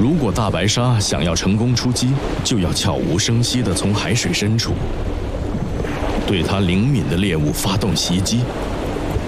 如果大白鲨想要成功出击，就要悄无声息地从海水深处对它灵敏的猎物发动袭击，